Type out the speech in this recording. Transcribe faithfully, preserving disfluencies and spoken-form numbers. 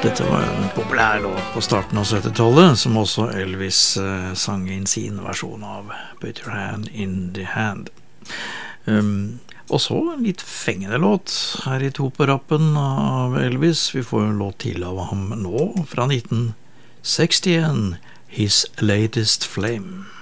Dette var en populær låt på starten av syttitallet, som også Elvis eh, sang inn sin versjon av Put Your Hand in the Hand. Um, og så en litt fengende låt her i to på rappen av Elvis. Vi får en låt til av ham nå, fra nitten sekstien, His Latest Flame.